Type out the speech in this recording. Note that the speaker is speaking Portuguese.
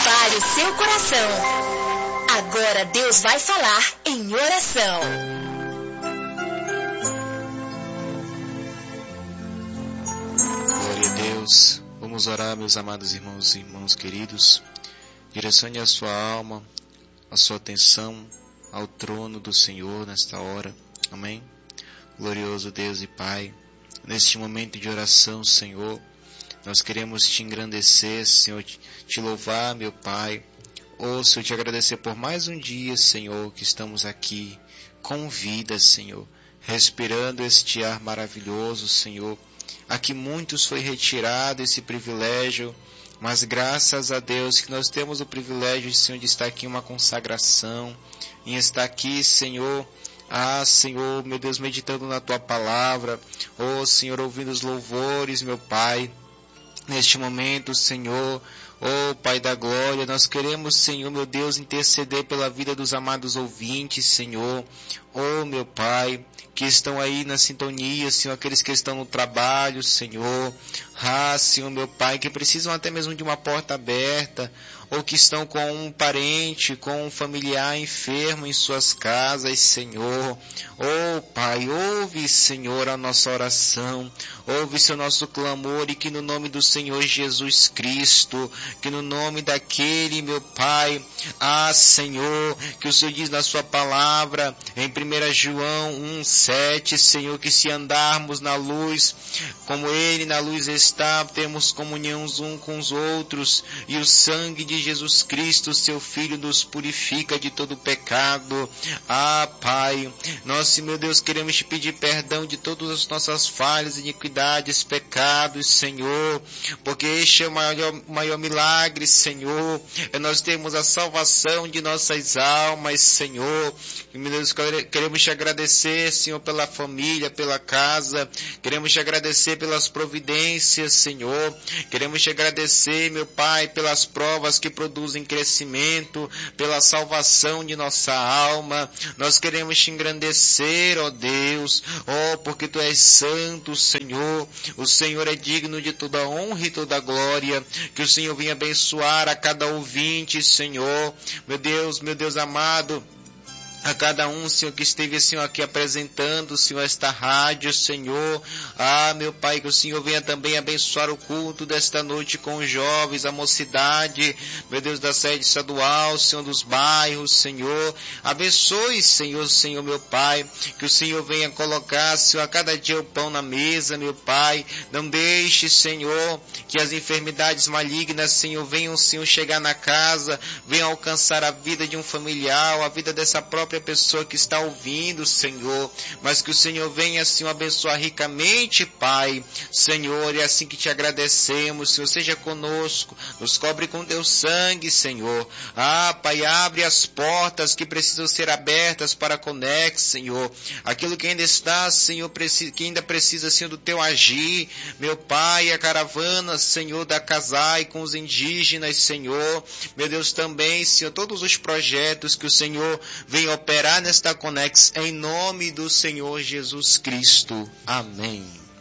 Prepare o seu coração. Agora Deus vai falar em oração. Glória a Deus. Vamos orar, meus amados irmãos e irmãos queridos. Direcione a sua alma, a sua atenção ao trono do Senhor nesta hora. Amém? Glorioso Deus e Pai, neste momento de oração, Senhor, nós queremos te engrandecer, Senhor, te louvar, meu Pai. Senhor, te agradecer por mais um dia, Senhor, que estamos aqui com vida, Senhor, respirando este ar maravilhoso, Senhor. Aqui muitos foi retirado esse privilégio, mas graças a Deus que nós temos o privilégio, Senhor, de estar aqui em uma consagração, em estar aqui, Senhor, Senhor, meu Deus, meditando na Tua Palavra, Senhor, ouvindo os louvores, meu Pai. Neste momento, Senhor, Pai da glória, nós queremos, Senhor, meu Deus, interceder pela vida dos amados ouvintes, Senhor. Meu Pai, que estão aí na sintonia, Senhor, aqueles que estão no trabalho, Senhor. Senhor, meu Pai, que precisam até mesmo de uma porta aberta, ou que estão com um parente, com um familiar enfermo em suas casas, Senhor. Pai, ouve, Senhor, a nossa oração, ouve, Senhor, nosso clamor, e que no nome do Senhor Jesus Cristo, que no nome daquele, meu Pai, Senhor, que o Senhor diz na sua palavra, em 1 João 1,7, Senhor, que se andarmos na luz, como Ele na luz está, temos comunhão uns com os outros, e o sangue de Jesus Cristo, seu Filho, nos purifica de todo pecado. Pai, nós, meu Deus, queremos te pedir perdão de todas as nossas falhas, iniquidades, pecados, Senhor, porque este é o maior milagre, Senhor, nós temos a salvação de nossas almas, Senhor. E, meu Deus, queremos te agradecer, Senhor, pela família, pela casa, queremos te agradecer pelas providências, Senhor, queremos te agradecer, meu Pai, pelas provas que produzem crescimento, pela salvação de nossa alma. Nós queremos te engrandecer, Deus, porque Tu és santo, Senhor. O Senhor é digno de toda honra e toda glória. Que o Senhor venha abençoar a cada ouvinte, Senhor. Meu Deus amado, a cada um, Senhor, que esteve, Senhor, aqui apresentando, Senhor, esta rádio, Senhor. Meu Pai, que o Senhor venha também abençoar o culto desta noite com os jovens, a mocidade, meu Deus, da sede estadual, Senhor, dos bairros, Senhor. Abençoe, Senhor, meu Pai, que o Senhor venha colocar, Senhor, a cada dia o pão na mesa, meu Pai. Não deixe, Senhor, que as enfermidades malignas, Senhor, venham, Senhor, chegar na casa, venham alcançar a vida de um familiar, a vida dessa própria pessoa que está ouvindo, Senhor, mas que o Senhor venha, Senhor, abençoar ricamente, Pai, Senhor, e assim que te agradecemos, Senhor, seja conosco, nos cobre com teu sangue, Senhor. Pai, abre as portas que precisam ser abertas para a Conex, Senhor, aquilo que ainda está, Senhor, que ainda precisa, Senhor, do teu agir, meu Pai, a caravana, Senhor, da Casai com os indígenas, Senhor, meu Deus, também, Senhor, todos os projetos que o Senhor venha operar nesta Conex, em nome do Senhor Jesus Cristo. Amém.